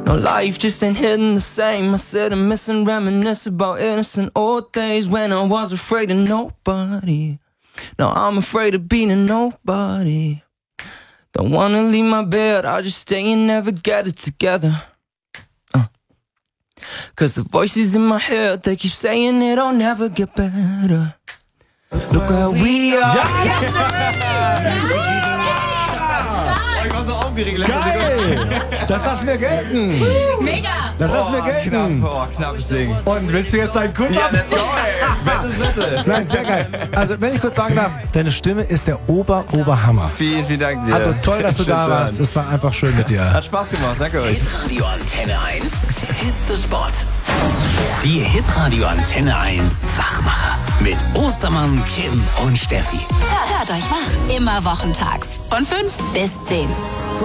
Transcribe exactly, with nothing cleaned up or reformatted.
No, life just ain't hitting the same. I sit and miss and reminisce about innocent old days when I was afraid of nobody. Now I'm afraid of being a nobody. Don't wanna leave my bed, I'll just stay and never get it together. uh. Cause the voices in my head, they keep saying it'll never get better. Look where we are. Ja, ja. Ich war so aufgeregt. Geil! Das lassen wir gelten. Mega! Das lassen wir gelten. Knapp, oh, knappes Ding. Und willst du jetzt deinen Kuss Ja, ab? let's go, ey. Wettes Wette. Nein, sehr geil. Also, wenn ich kurz sagen darf, deine Stimme ist der Ober-Oberhammer. Vielen, vielen Dank dir. Also toll, dass du Schön da zu warst. hören. Es war einfach schön mit dir. Hat Spaß gemacht, danke euch. Hitradio Antenne eins. Hit the Spot. Die Hitradio Antenne eins Wachmacher. Mit Ostermann, Kim und Steffi. Hört euch wach. Immer wochentags. Von fünf bis zehn.